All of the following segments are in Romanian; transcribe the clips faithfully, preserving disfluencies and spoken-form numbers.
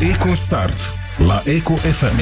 EcoStart la Eco F M.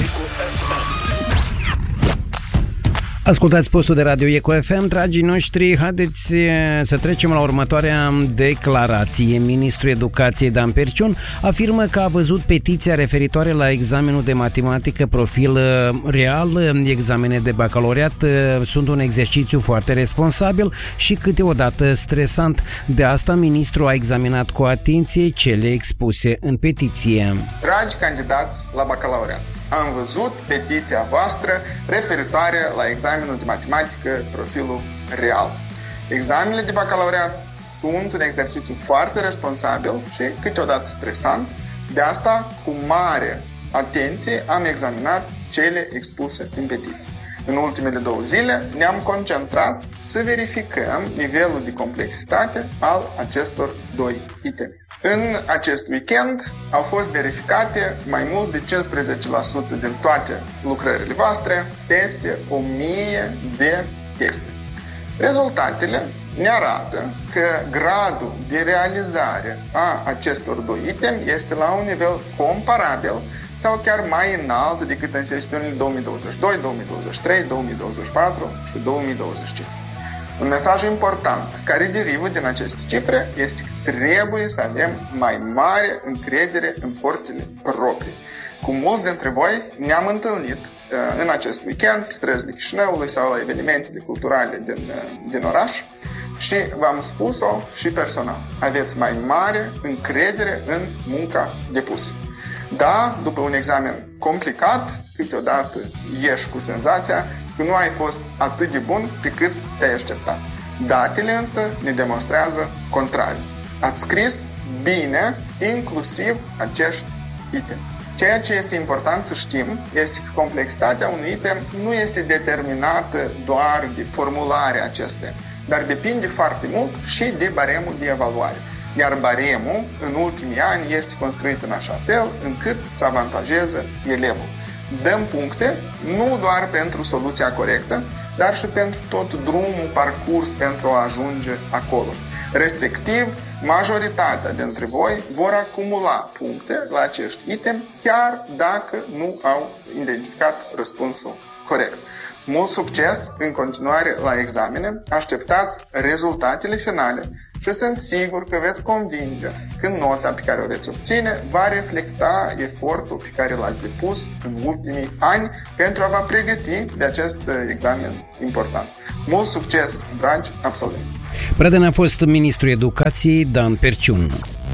Ascultați postul de radio Eco F M, dragii noștri, haideți să trecem la următoarea declarație. Ministrul Educației Dan Perciun afirmă că a văzut petiția referitoare la examenul de matematică profil real. Examene de bacalaureat sunt un exercițiu foarte responsabil și câteodată stresant. De asta ministrul a examinat cu atenție cele expuse în petiție. Dragi candidați la bacalaureat, am văzut petiția voastră referitoare la examenul de matematică profilul real. Examenele de bacalaureat sunt un exercițiu foarte responsabil și câteodată stresant. De asta, cu mare atenție, am examinat cele expuse în petiție. În ultimele două zile ne-am concentrat să verificăm nivelul de complexitate al acestor doi itemi. În acest weekend au fost verificate mai mult de cincisprezece la sută din toate lucrările voastre, peste o mie de teste. Rezultatele ne arată că gradul de realizare a acestor doi itemi este la un nivel comparabil sau chiar mai înalt decât în sesiunile două mii douăzeci și doi, două mii douăzeci și trei, două mii douăzeci și patru și două mii douăzeci și cinci. Un mesaj important care derivă din aceste cifre este că trebuie să avem mai mare încredere în forțele proprii. Cu mulți dintre voi ne-am întâlnit uh, în acest weekend pe străzile Chișinăului sau la evenimentele culturale din, uh, din oraș și v-am spus-o și personal. Aveți mai mare încredere în munca depusă. Da, după un examen complicat, câteodată ieși cu senzația că nu ai fost atât de bun pe cât te-ai așteptat. Datele însă ne demonstrează contrariul. Ați scris bine inclusiv acești itemi. Ceea ce este important să știm este că complexitatea unui item nu este determinată doar de formularea acesteia, dar depinde foarte mult și de baremul de evaluare. Iar baremul, în ultimii ani, este construit în așa fel încât să avantajeze elevul. Dăm puncte nu doar pentru soluția corectă, dar și pentru tot drumul parcurs pentru a ajunge acolo. Respectiv, majoritatea dintre voi vor acumula puncte la acești itemi, chiar dacă nu au identificat răspunsul corect. Mult succes în continuare la examene, așteptați rezultatele finale și sunt sigur că veți convinge că nota pe care o veți obține va reflecta efortul pe care l-ați depus în ultimii ani pentru a vă pregăti de acest examen important. Mult succes, dragi absolvenți! Prieten a fost ministrul Educației Dan Perciun.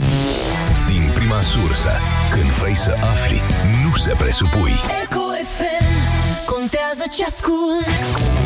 Din prima sursă, când vrei să afli, nu se presupui. Eco F M, contează ce ascult.